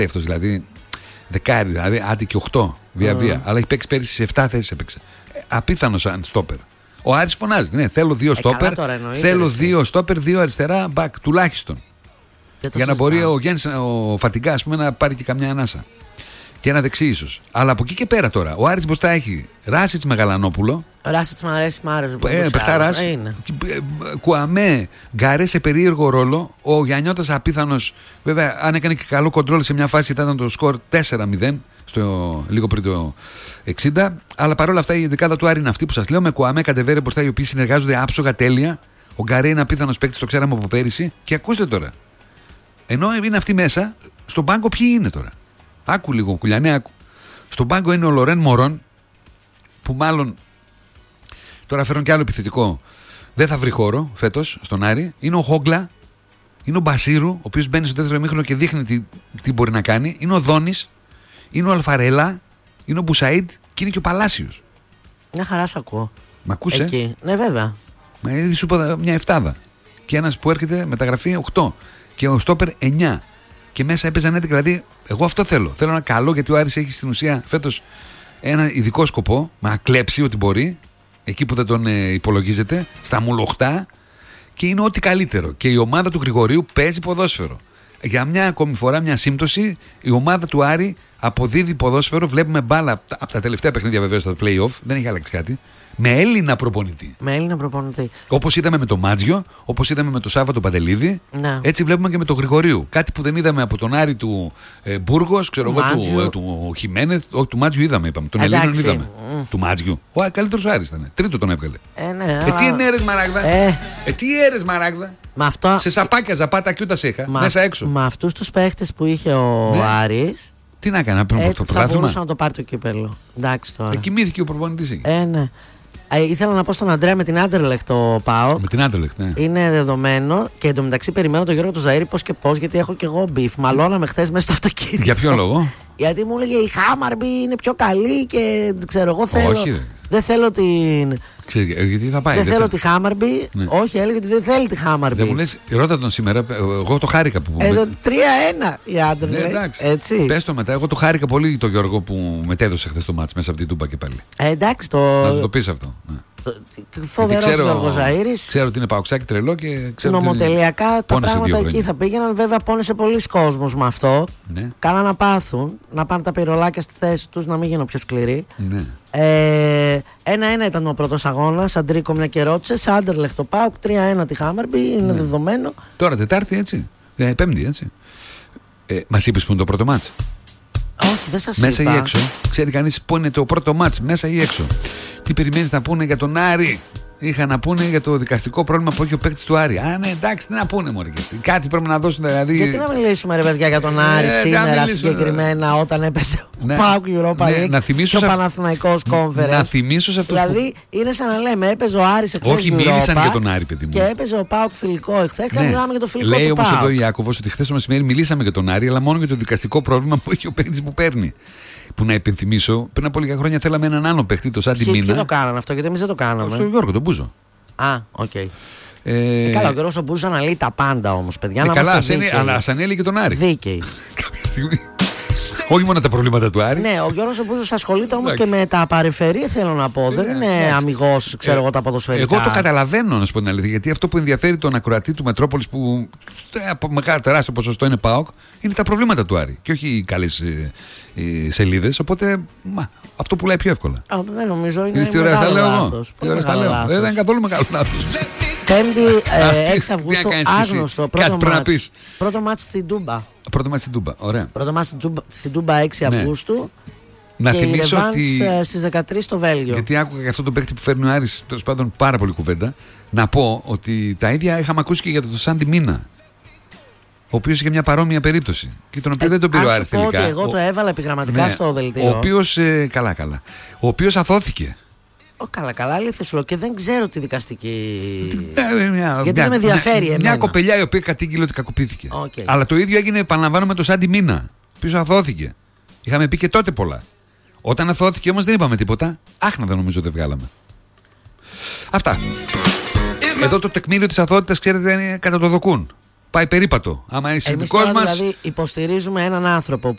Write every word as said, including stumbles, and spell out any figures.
αυτός δηλαδή. Δεκάρι, δηλαδή άντε και οκτώ βία-βία. Mm. Αλλά έχει παίξει πέρυσι σε επτά θέσεις έπαιξε. Απίθανο σαν στόπερ. Ο Άρης φωνάζει. Ναι, θέλω δύο στόπερ. Ε, θέλω δύο στόπερ, δύο αριστερά μπακ τουλάχιστον. Για να μπορεί ο Γιάννης, ο Φατιγκά, ας πούμε, να πάρει και καμιά ανάσα. Και ένα δεξί ίσως. Αλλά από εκεί και πέρα τώρα. Ο Άρης μπροστά έχει Ράσιτς Μεγαλανόπουλο. Ράσιτς μ' αρέσει, μ' άρεσε. Ε, Πεχτάρας. Κουαμέ, Γκαρέ σε περίεργο ρόλο. Ο Γιαννιώτας απίθανος. Βέβαια, αν έκανε και καλό κοντρόλ σε μια φάση ήταν το σκορ τέσσερα μηδέν. Στο, λίγο πριν το εξήντα. Αλλά παρόλα αυτά η δεκάδα του Άρη είναι αυτή που σας λέω. Με Κουαμέ, Καντεβέρε μπροστά, οι οποίοι συνεργάζονται άψογα τέλεια. Ο Γκαρέ είναι απίθανος παίκτης, το ξέραμε από πέρυσι. Και ακούστε τώρα. Ενώ είναι αυτοί μέσα, στον πάγκο ποιοι είναι τώρα. Άκου λίγο, Κουλιανέ, άκου. Στον πάγκο είναι ο Λορέν Μωρόν, που μάλλον τώρα φέρουν κι άλλο επιθετικό. Δεν θα βρει χώρο φέτος στον Άρη. Είναι ο Χόγκλα, είναι ο Μπασίρου, ο οποίος μπαίνει στο δεύτερο ημίχρονο και δείχνει τι, τι μπορεί να κάνει. Είναι ο Δόνης, είναι ο Αλφαρέλα, είναι ο Μπουσαΐντ και είναι και ο Παλάσιος. Μια χαρά σ' ακούω. Μ' ακούσε? Εκεί. Ναι, βέβαια. Μα ήδη σου είπα μια εφτάδα. Και ένας που έρχεται μεταγραφή οκτώ. Και ο Στόπερ εννιά. Και μέσα έπαιζαν έντεκα. Δηλαδή, εγώ αυτό θέλω. Θέλω ένα καλό, γιατί ο Άρης έχει στην ουσία φέτος ένα ειδικό σκοπό. Να κλέψει ό,τι μπορεί. Εκεί που δεν τον ε, υπολογίζεται. Στα μουλοχτά. Και είναι ό,τι καλύτερο. Και η ομάδα του Γρηγορίου παίζει ποδόσφαιρο. Για μια ακόμη φορά, μια σύμπτωση, η ομάδα του Άρη αποδίδει ποδόσφαιρο. Βλέπουμε μπάλα από τα τελευταία παιχνίδια, βεβαίως, στα play-off. Δεν έχει αλλάξει κάτι. Με Έλληνα προπονητή. Με Έλληνα προπονητή. Όπως είδαμε με τον Μάτζιο, όπως είδαμε με τον Σάββατο Παντελίδη, ναι. Έτσι βλέπουμε και με τον Γρηγορίου. Κάτι που δεν είδαμε από τον Άρη του ε, Μπούργος, ξέρω εγώ, του, ε, του Χιμένεθ. Όχι, του Μάτζιου είδαμε, είπαμε. Τον Ελλήνων είδαμε. Mm. Του Μάτζιου. Ο καλύτερος Άρης ήταν. Τρίτο τον έβγαλε. Ε, ναι, ε αλλά... τι είναι αίρες Μαράγδα. Ε. ε, τι αίρες Μαράγδα. Αυτό... Σε σαπάκια, ζαπάτα και ούτε σε είχα. Μα... μέσα έξω. Με αυτούς τους παίχτες που είχε ο ναι. Άρης. Τι να κάνει, να παίρνει το πρωτάθλημα. Θα μπορούσε να το πάρει το κύπελλο. Εντάξει τώρα. Εκοιμήθηκε ο προπονητής εκεί. Ε, ναι. Ε, ήθελα να πω στον Αντρέα με την Άντερλεχτ το ΠΑΟΚ. Με την Άντερλεχτ, ναι. Είναι δεδομένο και εντωμεταξύ περιμένω τον Γιώργο του Ζαΐρη πώς και πώς, γιατί έχω και εγώ μπιφ. Μαλώναμε χθες μέσα στο αυτοκίνητο. Για ποιο λόγο? Γιατί μου έλεγε η Χάμαρμπι είναι πιο καλή και ξέρω εγώ θέλω. Όχι, δεν θέλω την. Ξέρετε, γιατί θα πάει. Δεν, δεν θέλω τη Χάμαρμπι. Ναι. Όχι, έλεγε ότι δεν θέλει τη Χάμαρμπι. Δεν μου λες, ρώτα τον σήμερα. Εγώ το χάρηκα που. Εδώ τρία ένα η Άντερ. Ναι, εντάξει. Πες το μετά. Εγώ το χάρηκα πολύ τον Γιώργο που μετέδωσε χθες το μάτς μέσα από την Τούμπα και πάλι. Ε, εντάξει το. Να το πεις αυτό. Ναι. Φοβερός Γιώργος Ζαΐρης. Ξέρω ότι είναι παοξάκι τρελό και ξέρω. Νομοτελειακά τα πράγματα εκεί θα πήγαιναν. Βέβαια, πόνεσε πολλοί κόσμος με αυτό. Ναι. Καλά να πάθουν, να πάνε τα πυρολάκια στη θέση τους, να μην γίνω πιο σκληρή. Ναι. Ε, ένα-ένα ήταν ο πρώτος αγώνας. Αντρίκο, μια και ρώτησε. Άντερλεχτ το ΠΑΟΚ, τρία ένα τη Χάμαρμπι. Είναι ναι. δεδομένο. Τώρα Τετάρτη, έτσι. Ε, πέμπτη, έτσι. Ε, μας είπες που είναι το πρώτο μάτς? Όχι, δεν σας μέσα είπα. Ή έξω. Ξέρει κανείς πού είναι το πρώτο μάτς, μέσα ή έξω? Τι περιμένεις να πούνε για τον Άρη? Είχα να πούνε για το δικαστικό πρόβλημα που έχει ο παίκτης του Άρη. Α, ναι, εντάξει, τι να πούνε, μωρέ. Κάτι πρέπει να δώσουν, δηλαδή. Γιατί να μιλήσουμε, ρε παιδιά, για τον Άρη ε, σήμερα συγκεκριμένα, όταν έπεσε ναι, ο ΠΑΟΚ Europa League ναι, και ο Παναθηναϊκός Conference. Να θυμίσω σε αυτό. Δηλαδή, που... είναι σαν να λέμε, έπαιζε ο Άρης εχθές. Όχι, μίλησαν για τον Άρη, παιδί μου. Και έπαιζε ο ΠΑΟΚ φιλικό εχθές και ναι. μιλάμε για το φιλικό. Λέει όμως εδώ ο Ιάκωβος ότι χθες το μεσημέρι μιλήσαμε για τον Άρη, αλλά μόνο για το δικαστικό πρόβλημα που έχει ο παίκτης που παίρνει. Που να υπενθυμίσω, πριν από λίγα χρόνια θέλαμε έναν άλλο παίκτη, το Σάντι Μίνα. Και το κάνανε αυτό, γιατί εμείς δεν το κάναμε. Τον Γιώργο, τον Μπούζο. Α, οκ. Okay. Ε... Ε, καλά, ο Γιώργος ο Μπούζος αναλύει τα πάντα όμως, παιδιά. Ε, να καλά, αλλά ας ανέλει και τον Άρη. Δίκαιοι. Κάποια στιγμή. Όχι μόνο τα προβλήματα του Άρη. Ναι, ο Γιώργος ο Μπούζος ασχολείται όμως και με τα παρεφερή, θέλω να πω. Δεν είναι αμιγός, ξέρω εγώ, τα ποδοσφαιρικά. Εγώ το καταλαβαίνω, να σου πω την αλήθεια. Γιατί αυτό που ενδιαφέρει τον ακροατή του Μετρόπολης, που από μεγάλο τεράστιο ποσοστό είναι ΠΑΟΚ, είναι τα προβλήματα του Άρη. Και όχι οι καλές σελίδες. Οπότε μα, αυτό που λέει πιο εύκολα. Α, δεν νομίζω. Είναι τι ωραία τα λέω εγώ. Δεν ήταν καθόλου μεγάλο λάθος. Πέμπτη, έξι Αυγούστου, άγνωστο. Πρώτο μάτς στην Τούμπα. Πρώτο μάτς στην Τούμπα, ωραία. Πρώτο μάτς στην Τούμπα έξι Αυγούστου. Να και θυμίσω η ότι. Στις δεκατρείς στο Βέλγιο. Γιατί άκουγα για αυτό το παίκτη που φέρνει ο Άρης, τέλος πάντων, πάρα πολύ κουβέντα. Να πω ότι τα ίδια είχαμε ακούσει και για τον Σάντι Μίνα. Ο οποίος είχε μια παρόμοια περίπτωση. Και τον οποίο ε, δεν τον πήρε ο Άρης τελικά. Ότι εγώ ο... το έβαλα επιγραμματικά ναι, στο δελτίο. Ο οποίος. Ε, καλά, καλά. Ο οποίος αθώθηκε. Oh, καλά, καλά, αλήθεια σου λέω και δεν ξέρω τη δικαστική. Ε, μια, γιατί μια, δεν με ενδιαφέρει μια, εμένα. Μια κοπελιά η οποία κατήγγειλε ότι κακοποιήθηκε. Okay. Αλλά το ίδιο έγινε, επαναλαμβάνω, με τον Σάντι Μίνα. Ο οποίος αθώθηκε. Είχαμε πει και τότε πολλά. Όταν αθώθηκε όμως δεν είπαμε τίποτα. Άχναδα νομίζω δεν βγάλαμε. Αυτά. Εδώ το τεκμήριο της αθωότητας, ξέρετε, είναι κατά το δοκούν. πάει περίπατο. Άμα είσαι δικός μας. Δηλαδή υποστηρίζουμε έναν άνθρωπο